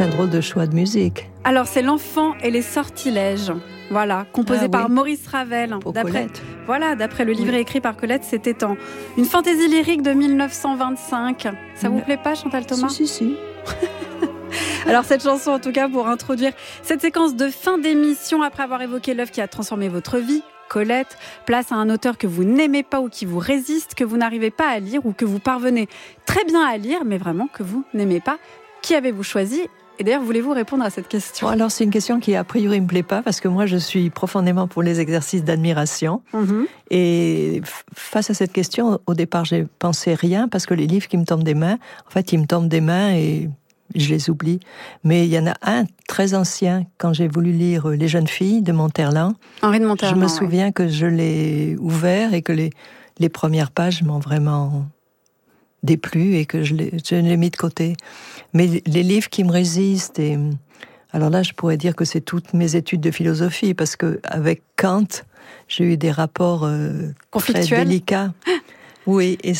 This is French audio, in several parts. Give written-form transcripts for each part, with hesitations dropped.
c'est un drôle de choix de musique. Alors, c'est L'Enfant et les sortilèges. Voilà, composé par Maurice Ravel. Pour Colette. Voilà, d'après le livret écrit par Colette, c'était une fantaisie lyrique de 1925. Ça vous plaît pas, Chantal Thomas ? Si. Alors cette chanson, en tout cas, pour introduire cette séquence de fin d'émission, après avoir évoqué l'œuvre qui a transformé votre vie, Colette, place à un auteur que vous n'aimez pas ou qui vous résiste, que vous n'arrivez pas à lire ou que vous parvenez très bien à lire, mais vraiment que vous n'aimez pas. Qui avez-vous choisi ? Et d'ailleurs, voulez-vous répondre à cette question ? Alors, c'est une question qui, a priori, ne me plaît pas, parce que moi, je suis profondément pour les exercices d'admiration. Et face à cette question, au départ, j'ai pensé rien, parce que les livres qui me tombent des mains, en fait, ils me tombent des mains et je les oublie. Mais il y en a un très ancien, quand j'ai voulu lire Les jeunes filles de Monterland. Henri de Monterland. Je me souviens que je l'ai ouvert et que les premières pages m'ont vraiment déplu et que je l'ai mis de côté. Mais les livres qui me résistent, et alors là, je pourrais dire que c'est toutes mes études de philosophie, parce que avec Kant, j'ai eu des rapports très délicats. Oui, et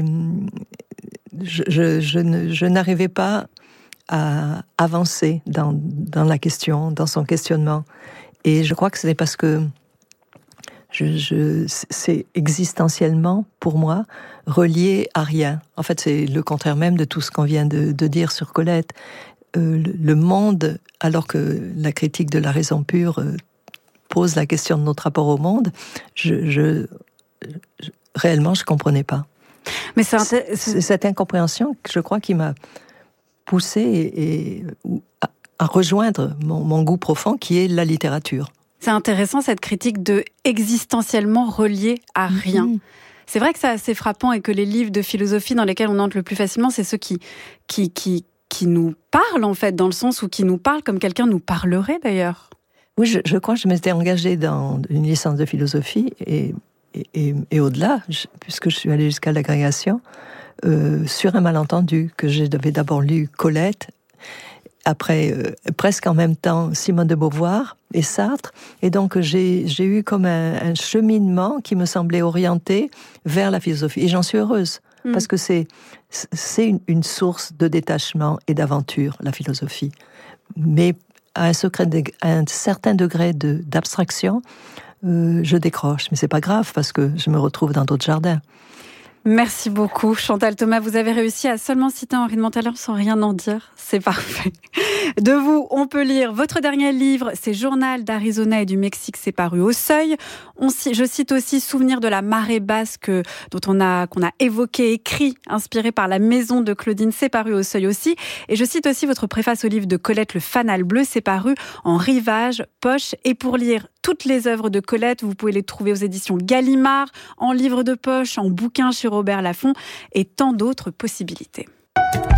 je n'arrivais pas à avancer dans la question, dans son questionnement. Et je crois que c'est parce que c'est existentiellement, pour moi, relié à rien. En fait, c'est le contraire même de tout ce qu'on vient de dire sur Colette. Le monde, alors que la critique de la raison pure pose la question de notre rapport au monde, réellement, je comprenais pas. Mais c'est cette incompréhension, je crois, qui m'a poussée à rejoindre mon goût profond, qui est la littérature. C'est intéressant, cette critique de existentiellement relié à rien. C'est vrai que c'est assez frappant et que les livres de philosophie dans lesquels on entre le plus facilement, c'est ceux qui nous parlent, en fait, dans le sens où qui nous parlent comme quelqu'un nous parlerait, d'ailleurs. Oui, je crois que je m'étais engagée dans une licence de philosophie et au-delà, puisque je suis allée jusqu'à l'agrégation, sur un malentendu, que j'avais d'abord lu Colette, après, presque en même temps, Simone de Beauvoir et Sartre. Et donc, j'ai eu comme un cheminement qui me semblait orienté vers la philosophie. Et j'en suis heureuse, parce que c'est une source de détachement et d'aventure, la philosophie. Mais à un certain degré d'abstraction, je décroche. Mais c'est pas grave, parce que je me retrouve dans d'autres jardins. Merci beaucoup, Chantal Thomas. Vous avez réussi à seulement citer Henri de Monterland sans rien en dire. C'est parfait. De vous, on peut lire votre dernier livre, c'est Journal d'Arizona et du Mexique, c'est paru au Seuil. Je cite aussi Souvenir de la marée basse qu'on a évoqué, écrit, inspiré par La Maison de Claudine, c'est paru au Seuil aussi. Et je cite aussi votre préface au livre de Colette, Le Fanal Bleu, c'est paru en Rivage, poche. Et pour lire toutes les œuvres de Colette, vous pouvez les trouver aux éditions Gallimard, en livre de poche, en bouquin chez Robert Laffont et tant d'autres possibilités.